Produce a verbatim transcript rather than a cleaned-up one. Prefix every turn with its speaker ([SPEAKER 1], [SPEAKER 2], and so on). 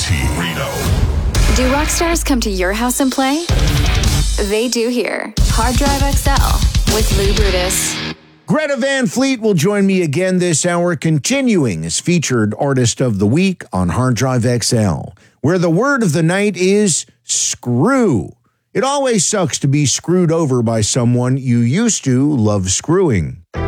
[SPEAKER 1] T. Reno.
[SPEAKER 2] Do rock stars come to your house and play? They do here. Hard Drive X L with Lou Brutus.
[SPEAKER 3] Greta Van Fleet will join me again this hour, continuing as featured artist of the week on Hard Drive X L, where the word of the night is screw. It always sucks to be screwed over by someone you used to love screwing.